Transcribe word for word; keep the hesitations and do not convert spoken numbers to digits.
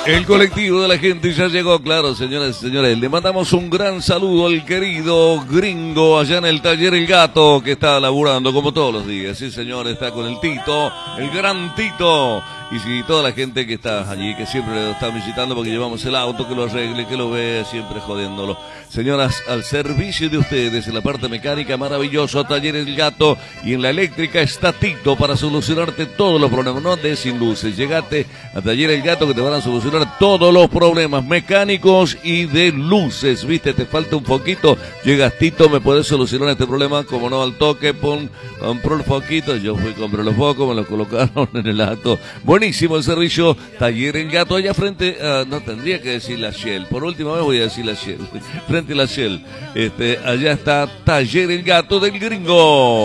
El colectivo de la gente ya llegó, claro, señoras y señores. Le mandamos un gran saludo al querido gringo allá en el taller El Gato, que está laburando como todos los días. Sí, señor, está con el Tito, el gran Tito. Y si toda la gente que está allí, que siempre lo está visitando porque llevamos el auto, que lo arregle, que lo vea, siempre jodiéndolo. Señoras, al servicio de ustedes, en la parte mecánica, maravilloso, taller El Gato, y en la eléctrica está Tito para solucionarte todos los problemas. No de sin luces, llegate a taller El Gato que te van a solucionar todos los problemas mecánicos y de luces. Viste, te falta un foquito, llegas Tito, me puedes solucionar este problema, como no, al toque, pon, compró el foquito, yo fui, compré los focos, me los colocaron en el acto. Buenísimo el servicio, taller El Gato, allá frente, uh, no tendría que decir la Shell, por última vez voy a decir la Shell, frente a la Shell, este, allá está taller El Gato del Gringo.